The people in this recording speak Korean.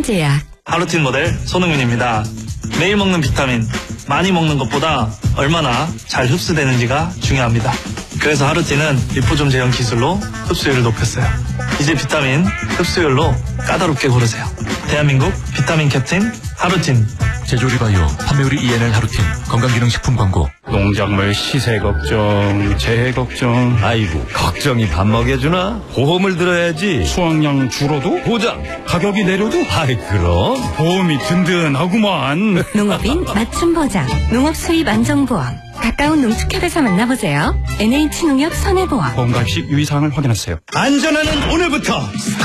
한림제약. 하루틴 모델 손흥민입니다. 매일 먹는 비타민, 많이 먹는 것보다 얼마나 잘 흡수되는지가 중요합니다. 그래서 하루틴은 리포좀 제형 기술로 흡수율을 높였어요. 이제 비타민 흡수율로 까다롭게 고르세요. 대한민국 비타민 캡틴 하루틴. 제조리바이오, 판매율이 ENL 하루틴, 건강기능식품 광고. 농작물 시세 걱정, 재해 걱정. 아이고, 걱정이 밥 먹여주나? 보험을 들어야지. 수확량 줄어도? 보장. 가격이 내려도? 아이, 그럼. 보험이 든든하구만. 농업인 맞춤 보장, 농업 수입 안정보험. 가까운 농축협에서 만나보세요. NH농협 손해보험. 보험 가입 시 유의사항을 확인하세요. 안전하는 오늘부터